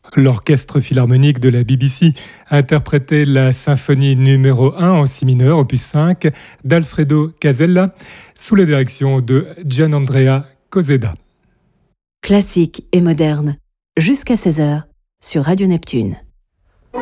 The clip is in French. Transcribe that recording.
L'orchestre philharmonique de la BBC interprétait la symphonie numéro 1 en si mineur, opus 5, d'Alfredo Casella, sous la direction de Gianandrea Coseda. Classique et moderne, jusqu'à 16h, sur Radio Neptune.